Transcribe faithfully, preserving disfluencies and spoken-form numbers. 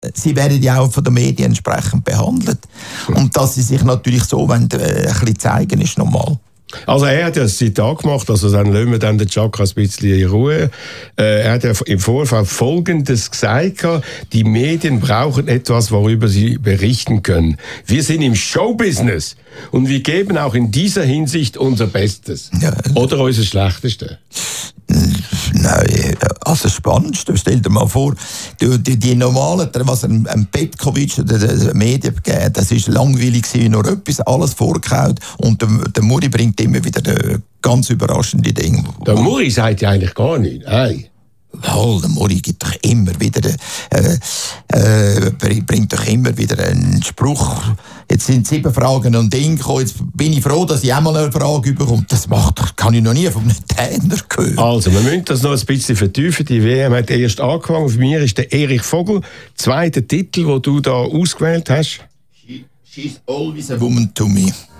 sie werden ja auch von den Medien entsprechend behandelt. Und dass sie sich natürlich so wollen, äh, ein bisschen zeigen, ist normal. Also er hat ja ein Zitat gemacht, also dann lassen wir dann den Chaka ein bisschen in Ruhe. Äh, er hat ja im Vorfeld Folgendes gesagt: Die Medien brauchen etwas, worüber sie berichten können. Wir sind im Showbusiness und wir geben auch in dieser Hinsicht unser Bestes. Ja. Oder unser Schlechteste. Nein, also das Spannendste, stell dir mal vor, die, die, die normalen, was ein, ein Petkovic oder der Medien gegeben, das ist langweilig gewesen, nur etwas, alles vorgekaut, und der, der Muri bringt immer wieder ganz überraschende Dinge. Der Muri sagt ja eigentlich gar nichts, nein. Oh, der Muri gibt doch immer wieder, äh, äh, bringt doch immer wieder einen Spruch. Jetzt sind sieben Fragen und Ding gekommen. Jetzt bin ich froh, dass ich auch mal eine Frage bekomme. Das macht, das kann ich noch nie von einem Trainer hören. Also, wir müssen das noch ein bisschen vertiefen. Die W M hat erst angefangen. Für mich ist der Erich Vogel, zweiter Titel, den du da ausgewählt hast. She, she's always a woman to me.